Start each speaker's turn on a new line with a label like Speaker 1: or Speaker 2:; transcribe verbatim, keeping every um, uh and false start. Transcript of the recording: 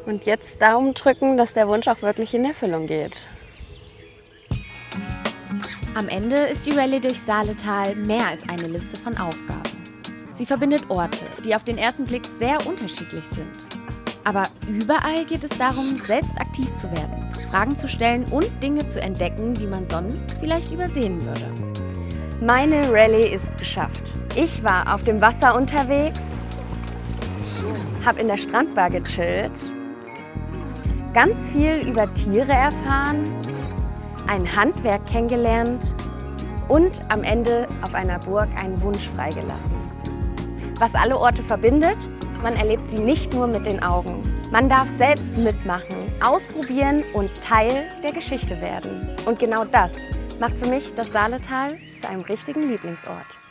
Speaker 1: Und jetzt Daumen drücken, dass der Wunsch auch wirklich in Erfüllung geht.
Speaker 2: Am Ende ist die Rallye durch Saaletal mehr als eine Liste von Aufgaben. Sie verbindet Orte, die auf den ersten Blick sehr unterschiedlich sind. Aber überall geht es darum, selbst aktiv zu werden, Fragen zu stellen und Dinge zu entdecken, die man sonst vielleicht übersehen würde.
Speaker 1: Meine Rallye ist geschafft. Ich war auf dem Wasser unterwegs, habe in der Strandbar gechillt, ganz viel über Tiere erfahren, ein Handwerk kennengelernt und am Ende auf einer Burg einen Wunsch freigelassen. Was alle Orte verbindet, man erlebt sie nicht nur mit den Augen. Man darf selbst mitmachen, ausprobieren und Teil der Geschichte werden. Und genau das macht für mich das Saaletal zu einem richtigen Lieblingsort.